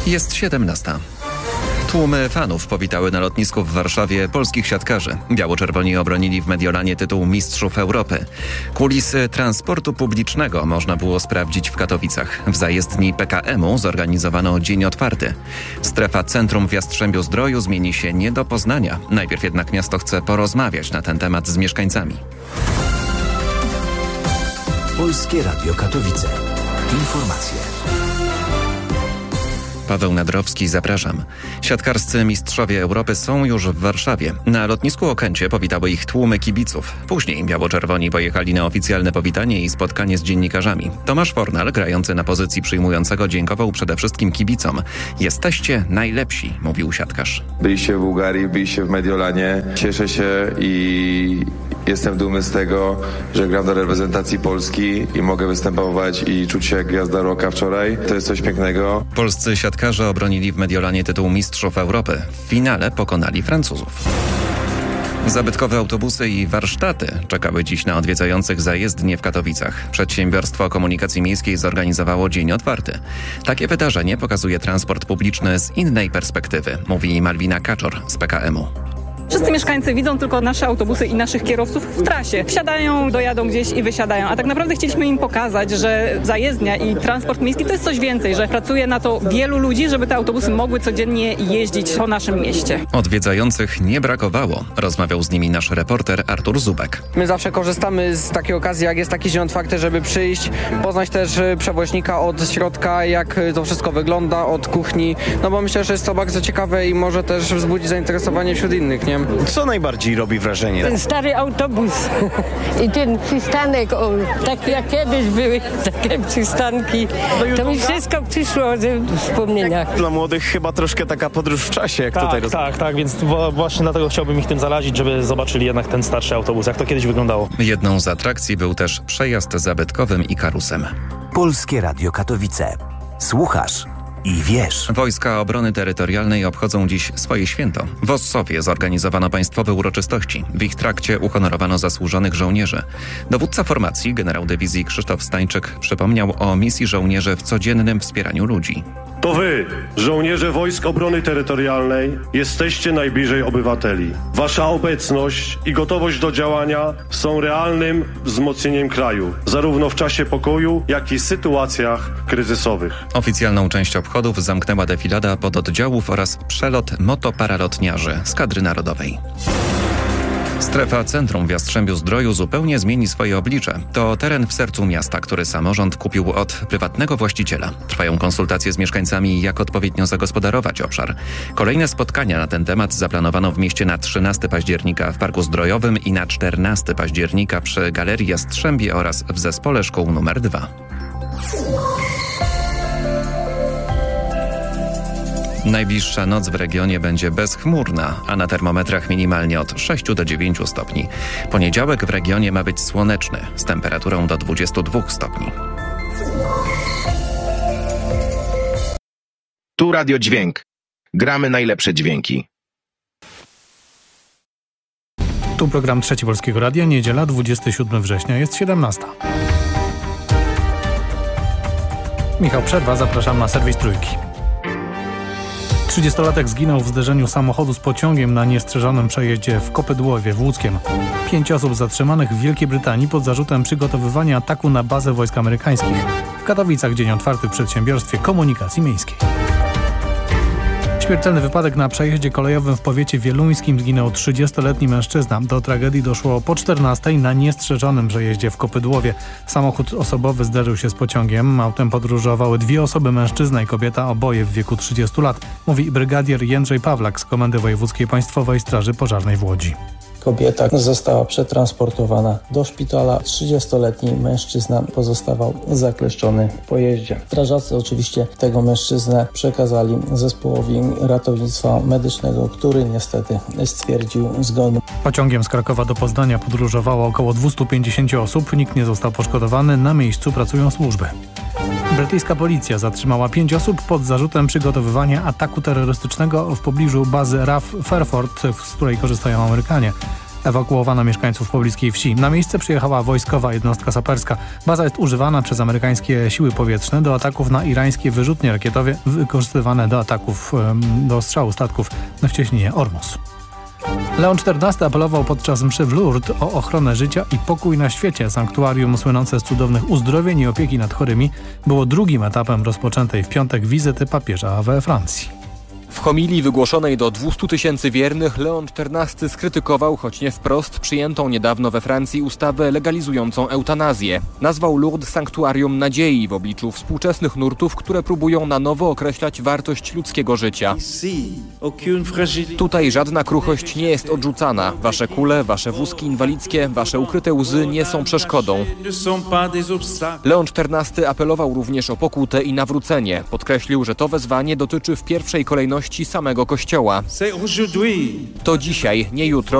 Jest 17. Tłumy fanów powitały na lotnisku w Warszawie polskich siatkarzy. Biało-czerwoni obronili w Mediolanie tytuł Mistrzów Europy. Kulisy transportu publicznego można było sprawdzić w Katowicach. W zajezdni PKM-u zorganizowano dzień otwarty. Strefa centrum w Jastrzębiu-Zdroju zmieni się nie do poznania. Najpierw jednak miasto chce porozmawiać na ten temat z mieszkańcami. Polskie Radio Katowice. Informacje. Paweł Nadrowski, zapraszam. Siatkarscy mistrzowie Europy są już w Warszawie. Na lotnisku Okęcie powitały ich tłumy kibiców. Później biało-czerwoni pojechali na oficjalne powitanie i spotkanie z dziennikarzami. Tomasz Fornal, grający na pozycji przyjmującego, dziękował przede wszystkim kibicom. Jesteście najlepsi, mówił siatkarz. Byliście w Bułgarii, byliście w Mediolanie. Cieszę się i jestem dumny z tego, że gram do reprezentacji Polski i mogę występować i czuć się jak gwiazda roka wczoraj. To jest coś pięknego. Polscy siatkarze obronili w Mediolanie tytuł Mistrzów Europy. W finale pokonali Francuzów. Zabytkowe autobusy i warsztaty czekały dziś na odwiedzających zajezdnie w Katowicach. Przedsiębiorstwo Komunikacji Miejskiej zorganizowało dzień otwarty. Takie wydarzenie pokazuje transport publiczny z innej perspektywy, mówi Malwina Kaczor z PKM-u. Wszyscy mieszkańcy widzą tylko nasze autobusy i naszych kierowców w trasie. Wsiadają, dojadą gdzieś i wysiadają. A tak naprawdę chcieliśmy im pokazać, że zajezdnia i transport miejski to jest coś więcej, że pracuje na to wielu ludzi, żeby te autobusy mogły codziennie jeździć po naszym mieście. Odwiedzających nie brakowało. Rozmawiał z nimi nasz reporter Artur Zubek. My zawsze korzystamy z takiej okazji, jak jest taki dzień otwarty, żeby przyjść, poznać też przewoźnika od środka, jak to wszystko wygląda, od kuchni. No bo myślę, że jest to bardzo ciekawe i może też wzbudzić zainteresowanie wśród innych, nie? Co najbardziej robi wrażenie? Ten stary autobus i ten przystanek, tak jak kiedyś były takie przystanki, to mi wszystko przyszło ze wspomnieniach. Dla młodych chyba troszkę taka podróż w czasie, jak tutaj Tak, więc właśnie dlatego chciałbym ich tym zarazić, żeby zobaczyli jednak ten starszy autobus, jak to kiedyś wyglądało. Jedną z atrakcji był też przejazd zabytkowym Ikarusem. Polskie Radio Katowice. Słuchasz i wiesz. Wojska Obrony Terytorialnej obchodzą dziś swoje święto. W Ossowie zorganizowano państwowe uroczystości. W ich trakcie uhonorowano zasłużonych żołnierzy. Dowódca formacji, generał dywizji Krzysztof Stańczyk, przypomniał o misji żołnierzy w codziennym wspieraniu ludzi. To wy, żołnierze Wojsk Obrony Terytorialnej, jesteście najbliżej obywateli. Wasza obecność i gotowość do działania są realnym wzmocnieniem kraju, zarówno w czasie pokoju, jak i sytuacjach kryzysowych. Oficjalną część obchodów zamknęła defilada pododdziałów oraz przelot motoparalotniarzy z kadry narodowej. Strefa centrum w Jastrzębiu-Zdroju zupełnie zmieni swoje oblicze. To teren w sercu miasta, który samorząd kupił od prywatnego właściciela. Trwają konsultacje z mieszkańcami, jak odpowiednio zagospodarować obszar. Kolejne spotkania na ten temat zaplanowano w mieście na 13 października w Parku Zdrojowym i na 14 października przy Galerii Jastrzębie oraz w Zespole Szkół nr 2. Najbliższa noc w regionie będzie bezchmurna, a na termometrach minimalnie od 6 do 9 stopni. Poniedziałek w regionie ma być słoneczny, z temperaturą do 22 stopni. Tu Radio Dźwięk. Gramy najlepsze dźwięki. Tu program Trzeci Polskiego Radia, niedziela 27 września, jest 17. Michał Przerwa, zapraszam na serwis Trójki. 30-latek zginął w zderzeniu samochodu z pociągiem na niestrzeżonym przejeździe w Kopydłowie w Łódzkiem. 5 osób zatrzymanych w Wielkiej Brytanii pod zarzutem przygotowywania ataku na bazę wojsk amerykańskich. W Katowicach dzień otwarty w przedsiębiorstwie Komunikacji Miejskiej. Śmiertelny wypadek na przejeździe kolejowym w powiecie wieluńskim, zginął 30-letni mężczyzna. Do tragedii doszło po 14:00 na niestrzeżonym przejeździe w Kopydłowie. Samochód osobowy zderzył się z pociągiem. Autem podróżowały 2 osoby, mężczyzna i kobieta, oboje w wieku 30 lat, mówi brygadier Jędrzej Pawlak z Komendy Wojewódzkiej Państwowej Straży Pożarnej w Łodzi. Kobieta została przetransportowana do szpitala. 30-letni mężczyzna pozostawał zakleszczony w pojeździe. Strażacy oczywiście tego mężczyznę przekazali zespołowi ratownictwa medycznego, który niestety stwierdził zgon. Pociągiem z Krakowa do Poznania podróżowało około 250 osób. Nikt nie został poszkodowany. Na miejscu pracują służby. Brytyjska policja zatrzymała 5 osób pod zarzutem przygotowywania ataku terrorystycznego w pobliżu bazy RAF Fairford, z której korzystają Amerykanie. Ewakuowano mieszkańców pobliskiej wsi. Na miejsce przyjechała wojskowa jednostka saperska. Baza jest używana przez amerykańskie siły powietrzne do ataków na irańskie wyrzutnie rakietowe wykorzystywane do ataków, do strzału statków w cieśninie Ormus. Leon XIV apelował podczas mszy w Lourdes o ochronę życia i pokój na świecie. Sanktuarium słynące z cudownych uzdrowień i opieki nad chorymi było drugim etapem rozpoczętej w piątek wizyty papieża we Francji. W homilii wygłoszonej do 200 000 wiernych Leon XIV skrytykował, choć nie wprost, przyjętą niedawno we Francji ustawę legalizującą eutanazję. Nazwał Lourdes sanktuarium nadziei w obliczu współczesnych nurtów, które próbują na nowo określać wartość ludzkiego życia. Tutaj żadna kruchość nie jest odrzucana. Wasze kule, wasze wózki inwalidzkie, wasze ukryte łzy nie są przeszkodą. Leon XIV apelował również o pokutę i nawrócenie. Podkreślił, że to wezwanie dotyczy w pierwszej kolejności samego Kościoła. To dzisiaj, nie jutro,